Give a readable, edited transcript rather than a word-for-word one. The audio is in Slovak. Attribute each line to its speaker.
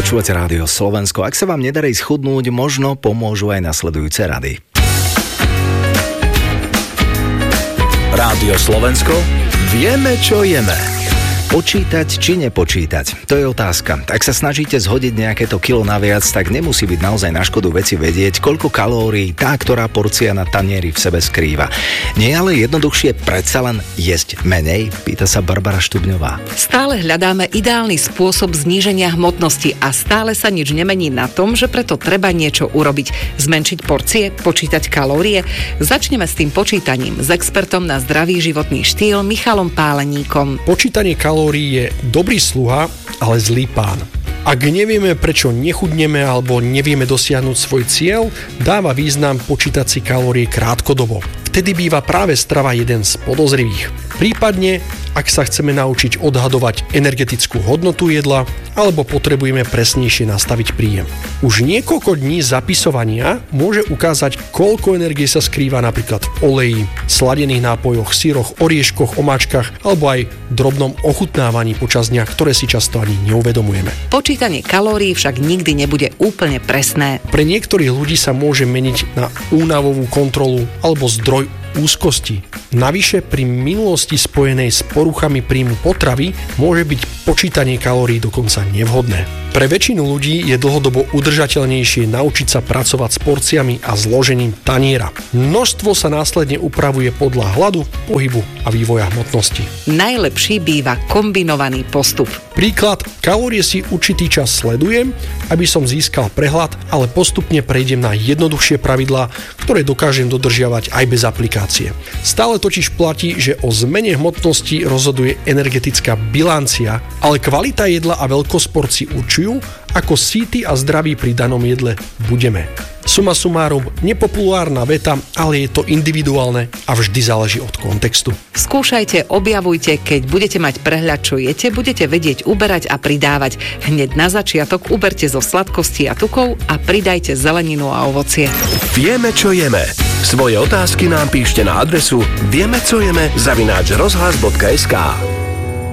Speaker 1: Počúvate Rádio Slovensko. Ak sa vám nedarí schudnúť, možno pomôžu aj nasledujúce rady. Rádio Slovensko. Vieme, čo jeme. Počítať či nepočítať? To je otázka. Ak sa snažíte zhodiť nejaké to kilo naviac, tak nemusí byť naozaj na škodu veci vedieť, koľko kalórií tá, ktorá porcia na tanieri v sebe skrýva. Nie je ale jednoduchšie predsa len jesť menej? Pýta sa Barbara Štubňová.
Speaker 2: Stále hľadáme ideálny spôsob zníženia hmotnosti a stále sa nič nemení na tom, že preto treba niečo urobiť. Zmenšiť porcie, počítať kalórie? Začneme s tým počítaním s expertom na zdravý životný štýl Michalom Páleníkom.
Speaker 3: Počítanie kalórií je dobrý sluha, ale zlý pán. Ak nevieme, prečo nechudneme alebo nevieme dosiahnuť svoj cieľ, dáva význam počítať si kalórie krátkodobo. Vtedy býva práve strava jeden z podozrivých. Prípadne, ak sa chceme naučiť odhadovať energetickú hodnotu jedla, alebo potrebujeme presnejšie nastaviť príjem. Už niekoľko dní zapisovania môže ukázať, koľko energie sa skrýva napríklad v oleji, sladených nápojoch, syroch, orieškoch, omáčkach alebo aj drobnom ochutnávaní počas dňa, ktoré si často ani neuvedomujeme.
Speaker 2: Počítanie kalórií však nikdy nebude úplne presné.
Speaker 3: Pre niektorých ľudí sa môže meniť na únavovú kontrolu alebo zdroj úzkosti. Navyše pri minulosti spojenej s poruchami príjmu potravy môže byť počítanie kalórií dokonca nevhodné. Pre väčšinu ľudí je dlhodobo udržateľnejšie naučiť sa pracovať s porciami a zložením taniera. Množstvo sa následne upravuje podľa hladu, pohybu a vývoja hmotnosti.
Speaker 2: Najlepší býva kombinovaný postup.
Speaker 3: Príklad, kalórie si určitý čas sledujem, aby som získal prehľad, ale postupne prejdem na jednoduchšie pravidlá, ktoré dokážem dodržiavať aj bez aplikácie. Stále totiž platí, že o zmene hmotnosti rozhoduje energetická bilancia, ale kvalita jedla a veľkosť porcií určujú, ako síty a zdraví pri danom jedle budeme. Suma sumárum, nepopulárna veta, ale je to individuálne a vždy záleží od kontextu.
Speaker 2: Skúšajte, objavujte, keď budete mať prehľad, čo jete, budete vedieť uberať a pridávať. Hneď na začiatok uberte zo sladkostí a tukov a pridajte zeleninu a ovocie.
Speaker 4: Vieme, čo jeme. Svoje otázky nám píšte na adresu viemecojeme@rozhlas.sk.